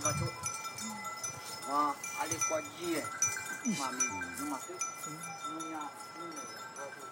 bato wa ali kwa jie mami numa nunya nunya